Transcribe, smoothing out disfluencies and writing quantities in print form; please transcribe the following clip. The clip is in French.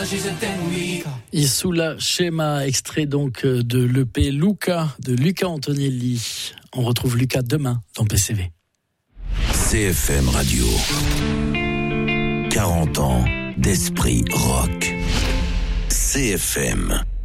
Isula Scema, extrait donc de l'EP Luca de Luca Antonelli. On retrouve Luca demain dans PCV. CFM Radio. 40 ans d'esprit rock. CFM.